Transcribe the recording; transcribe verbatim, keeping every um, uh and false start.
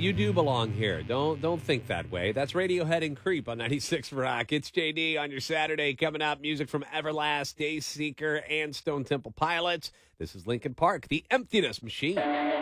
you do belong here. Don't don't think that way. That's Radiohead and Creep on ninety-six Rock. It's J D on your Saturday. Coming up, music from Everlast, Dayseeker, and Stone Temple Pilots. This is Linkin Park, The Emptiness Machine.